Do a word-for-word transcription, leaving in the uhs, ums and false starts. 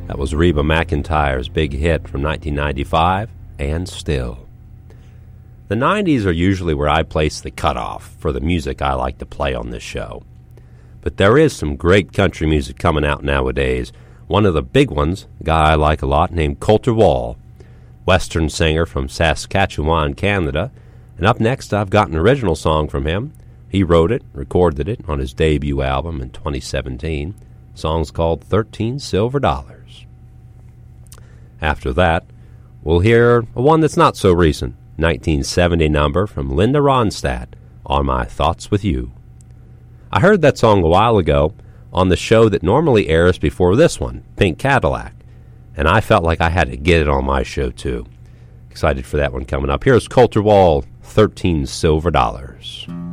That was Reba McEntire's big hit from nineteen ninety-five, And Still. The nineties are usually where I place the cutoff for the music I like to play on this show. But there is some great country music coming out nowadays. One of the big ones, a guy I like a lot, named Colter Wall, Western singer from Saskatchewan, Canada. And up next, I've got an original song from him. He wrote it, recorded it on his debut album in twenty seventeen. The song's called thirteen Silver Dollars. After that, we'll hear a one that's not so recent, nineteen seventy number from Linda Ronstadt, On My Thoughts With You. I heard that song a while ago on the show that normally airs before this one, Pink Cadillac, and I felt like I had to get it on my show too. Excited for that one coming up. Here's Colter Wall, thirteen Silver Dollars.